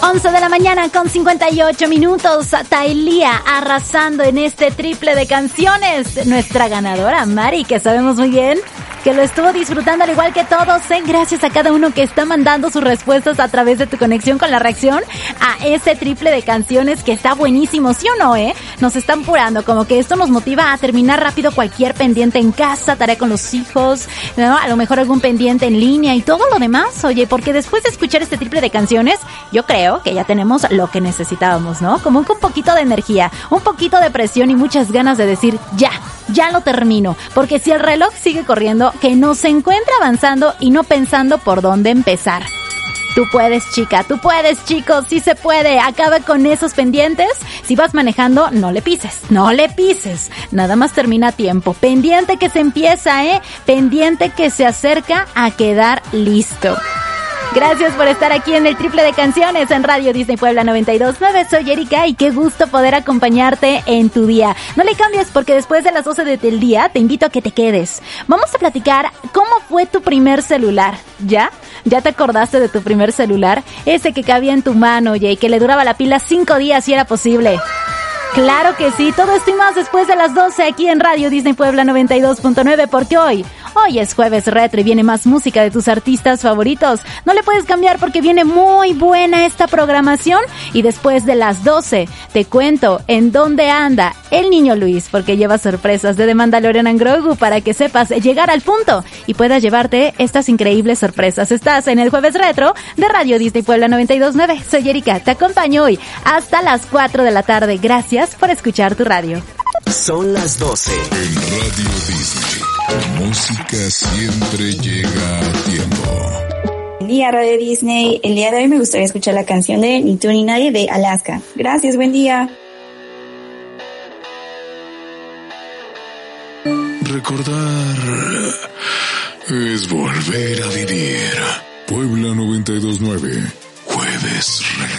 11 de la mañana con 58 minutos. Thailía arrasando en este triple de canciones. Nuestra ganadora, Mari, que sabemos muy bien que lo estuvo disfrutando al igual que todos, gracias a cada uno que está mandando sus respuestas a través de tu conexión con la reacción a ese triple de canciones que está buenísimo, ¿sí o no, Nos están apurando, como que esto nos motiva a terminar rápido cualquier pendiente en casa, tarea con los hijos, ¿no? A lo mejor algún pendiente en línea y todo lo demás, oye, porque después de escuchar este triple de canciones, yo creo que ya tenemos lo que necesitábamos, ¿no? Como un poquito de energía, un poquito de presión y muchas ganas de decir, ya lo termino, porque si el reloj sigue corriendo, que no se encuentra avanzando y no pensando por dónde empezar. Tú puedes, chica, tú puedes, chicos, sí se puede. Acaba con esos pendientes. Si vas manejando, no le pises. Nada más termina a tiempo. Pendiente que se empieza, pendiente que se acerca a quedar listo. Gracias por estar aquí en el triple de canciones en Radio Disney Puebla 92.9. Soy Erika y qué gusto poder acompañarte en tu día. No le cambies porque después de las 12 del día te invito a que te quedes. Vamos a platicar cómo fue tu primer celular. ¿Ya? ¿Ya te acordaste de tu primer celular? Ese que cabía en tu mano, oye, y que le duraba la pila 5 días si era posible. Claro que sí, todo esto y más después de las 12 aquí en Radio Disney Puebla 92.9, porque hoy es jueves retro y viene más música de tus artistas favoritos. No le puedes cambiar porque viene muy buena esta programación y después de las 12 te cuento en dónde anda el niño Luis, porque lleva sorpresas de The Mandalorian and Grogu para que sepas llegar al punto y puedas llevarte estas increíbles sorpresas. Estás en el jueves retro de Radio Disney Puebla 92.9. Soy Erika, te acompaño hoy hasta las 4 de la tarde. Gracias por escuchar tu radio. Son las 12. En Radio Disney, la música siempre llega a tiempo. Buen día, Radio Disney. El día de hoy me gustaría escuchar la canción de Ni tú ni nadie de Alaska. Gracias, buen día. Recordar es volver a vivir. Puebla 92.9, jueves retro.